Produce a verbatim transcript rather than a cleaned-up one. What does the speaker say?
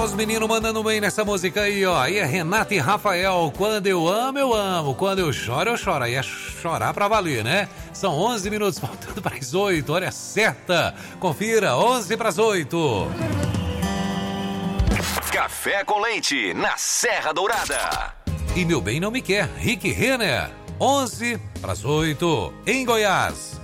os meninos mandando bem nessa música aí, ó. Aí é Renata e Rafael. Quando eu amo, eu amo. Quando eu choro, eu choro. Aí é chorar pra valer, né? São onze minutos, faltando para as oito. Hora certa. Confira, onze para as oito. Café com leite, na Serra Dourada. E meu bem não me quer. Rick Renner. onze para as oito. Em Goiás.